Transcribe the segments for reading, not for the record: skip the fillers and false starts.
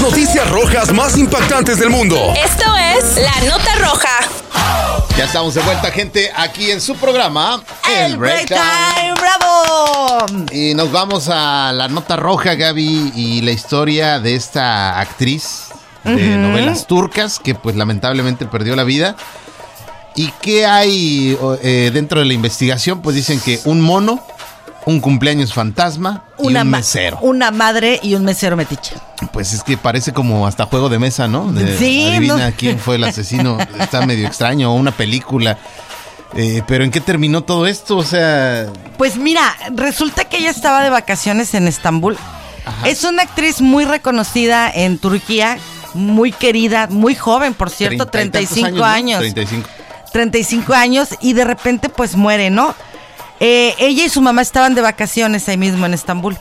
noticias rojas más impactantes del mundo. Esto es La Nota Roja. Ya estamos de vuelta, gente, aquí en su programa El Break Time. ¡Bravo! Y nos vamos a la nota roja, Gaby, y la historia de esta actriz de novelas turcas que pues lamentablemente perdió la vida. ¿Y qué hay dentro de la investigación? Pues dicen que un mono, un cumpleaños fantasma y un mesero. Una madre y un mesero metiche. Pues es que parece como hasta juego de mesa, ¿no? Sí. Adivina quién fue el asesino. Está medio extraño, una película. Pero ¿en qué terminó todo esto? O sea... Pues mira, resulta que ella estaba de vacaciones en Estambul. Ajá. Es una actriz muy reconocida en Turquía, muy querida, muy joven, por cierto, 35 años. 35 años y de repente pues muere, ¿no? Ella y su mamá estaban de vacaciones ahí mismo en Estambul.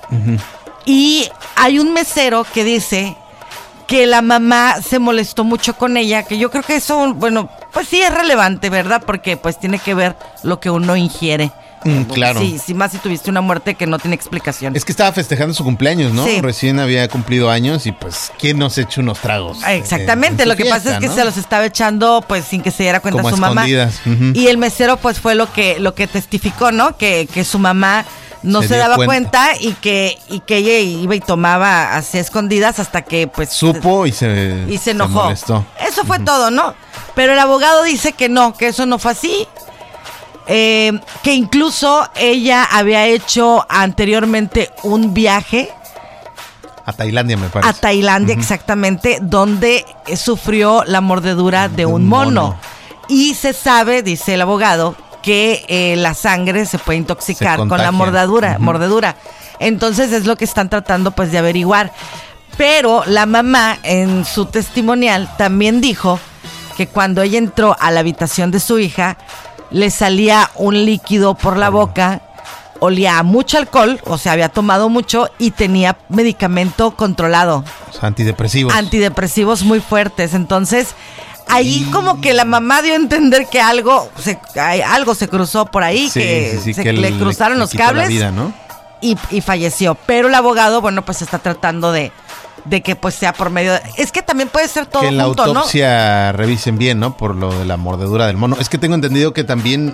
Y hay un mesero que dice que la mamá se molestó mucho con ella, que yo creo que eso, bueno, pues sí es relevante, ¿verdad? Porque pues tiene que ver lo que uno ingiere. Claro. Sí, más si tuviste una muerte que no tiene explicación. Es que estaba festejando su cumpleaños, ¿no? Sí. Recién había cumplido años y pues, ¿quién nos echa unos tragos? Exactamente, en lo su que fiesta, pasa es que ¿no? se los estaba echando pues sin que se diera cuenta Como su mamá. escondidas. Y el mesero pues fue lo que testificó, ¿no? Que su mamá no se dio daba cuenta y que ella iba y tomaba así escondidas hasta que pues Supo y se enojó. molestó. Eso fue todo, ¿no? Pero el abogado dice que no, que eso no fue así. Que incluso ella había hecho anteriormente un viaje A Tailandia, me parece. a Tailandia, exactamente, donde sufrió la mordedura de un mono. Y se sabe, dice el abogado, que la sangre se puede intoxicar con la mordedura. Entonces es lo que están tratando pues de averiguar. Pero la mamá en su testimonial también dijo que cuando ella entró a la habitación de su hija, le salía un líquido por la boca, olía a mucho alcohol, o sea, había tomado mucho y tenía medicamento controlado. O sea, antidepresivos. Antidepresivos muy fuertes. Entonces, ahí como que la mamá dio a entender que algo se cruzó por ahí, que le cruzaron los quitó cables la vida, ¿no? y falleció. Pero el abogado, bueno, pues está tratando de que pues sea por medio de... Es que también puede ser todo que en la junto, autopsia revisen bien, ¿no? Por lo de la mordedura del mono. Es que tengo entendido que también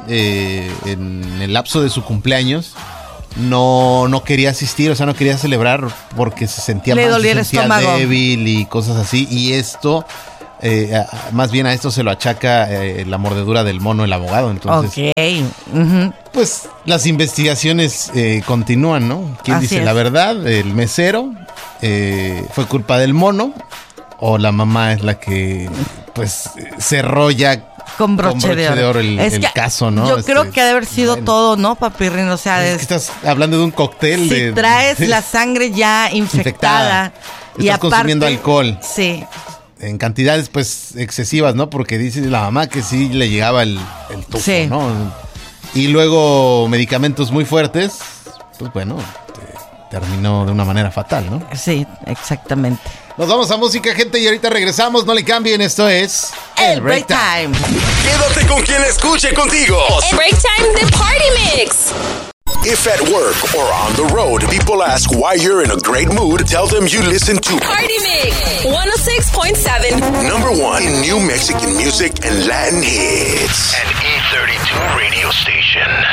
en el lapso de su cumpleaños no quería asistir, o sea, no quería celebrar porque se sentía Le mal, dolía se el sentía estómago. débil y cosas así. Y esto, más bien a esto se lo achaca la mordedura del mono el abogado. Entonces, pues las investigaciones continúan, ¿no? ¿Quién Así dice es. la verdad? ¿El mesero? ¿Fue culpa del mono? ¿O la mamá es la que pues cerró ya con broche de oro el caso, ¿no? Yo creo que ha de haber sido todo, ¿no, papirrín? O sea, es que estás hablando de un cóctel si traes la sangre ya infectada y estás aparte consumiendo alcohol. Sí. En cantidades pues excesivas, ¿no? Porque dice la mamá que sí le llegaba el tufo, Sí. ¿no? Y luego medicamentos muy fuertes, pues bueno, terminó de una manera fatal, ¿no? Sí, exactamente. Nos vamos a música, gente, y ahorita regresamos. No le cambien, esto es El Break Time. Quédate con quien escuche contigo. El Break Time de Party Mix. If at work or on the road, people ask why you're in a great mood, tell them you listen to Party Mix 106.7. #1 in new Mexican music and Latin hits. An E32 radio station.